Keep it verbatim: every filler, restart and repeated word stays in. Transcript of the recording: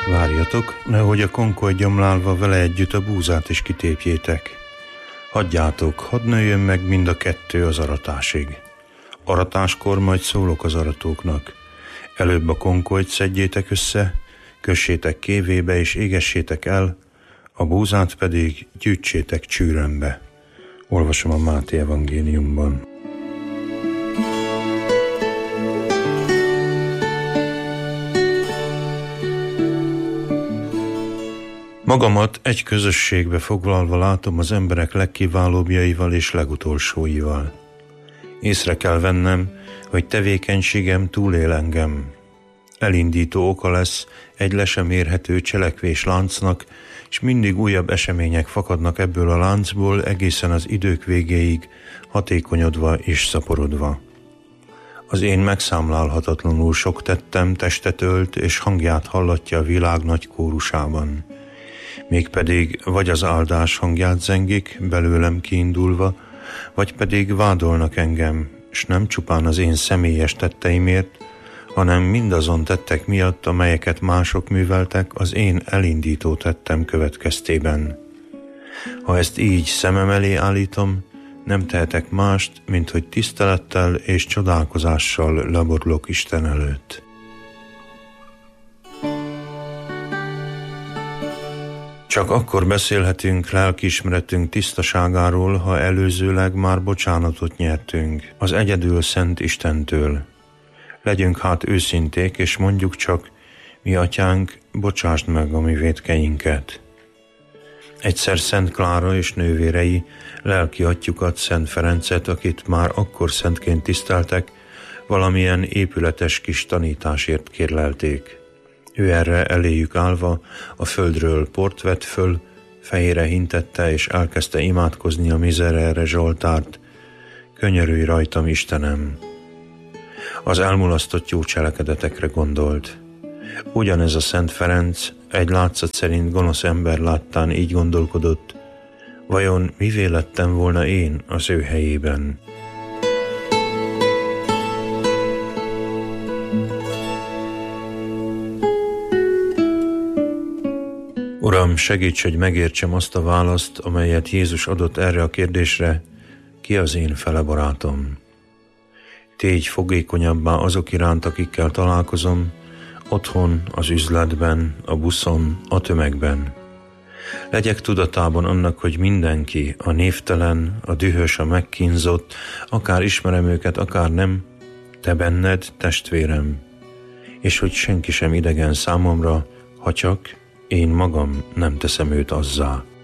Várjatok, nehogy a konkoly gyomlálva vele együtt a búzát is kitépjétek. Hagyjátok, hadd nőjön meg mind a kettő az aratásig. Aratáskor majd szólok az aratóknak. Előbb a konkolyt szedjétek össze, kössétek kévébe és égessétek el, a búzát pedig gyűjtsétek csűrömbe. Olvasom a Máté evangéliumban. Magamat egy közösségbe foglalva látom az emberek legkiválóbbjaival és legutolsóival. Észre kell vennem, hogy tevékenységem túlél engem. Elindító oka lesz egy le sem érhető cselekvés láncnak, és mindig újabb események fakadnak ebből a láncból egészen az idők végéig, hatékonyodva és szaporodva. Az én megszámlálhatatlanul sok tettem testet ölt, és hangját hallatja a világ nagy kórusában. Mégpedig vagy az áldás hangját zengik, belőlem kiindulva, vagy pedig vádolnak engem, s nem csupán az én személyes tetteimért, hanem mindazon tettek miatt, amelyeket mások műveltek az én elindító tettem következtében. Ha ezt így szemem elé állítom, nem tehetek mást, mint hogy tisztelettel és csodálkozással laborlok Isten előtt. Csak akkor beszélhetünk lelkiismeretünk tisztaságáról, ha előzőleg már bocsánatot nyertünk az egyedül szent Istentől. Legyünk hát őszinték, és mondjuk csak, mi atyánk, bocsásd meg a mi vétkeinket. Egyszer Szent Klára és nővérei lelki atyjukat, Szent Ferencet, akit már akkor szentként tiszteltek, valamilyen épületes kis tanításért kérlelték. Ő erre eléjük állva a földről port vett föl, fejére hintette és elkezdte imádkozni a Miserere Zsoltárt: könyörülj rajtam, Istenem! Az elmulasztott jó cselekedetekre gondolt. Ugyanez a Szent Ferenc egy látszat szerint gonosz ember láttán így gondolkodott: vajon mivé lettem volna én az ő helyében? Uram, segíts, hogy megértsem azt a választ, amelyet Jézus adott erre a kérdésre: ki az én fele barátom? Tégy fogékonyabbá azok iránt, akikkel találkozom, otthon, az üzletben, a buszon, a tömegben. Legyek tudatában annak, hogy mindenki, a névtelen, a dühös, a megkínzott, akár ismerem őket, akár nem, te benned, testvérem, és hogy senki sem idegen számomra, ha csak én magam nem teszem őt azzá.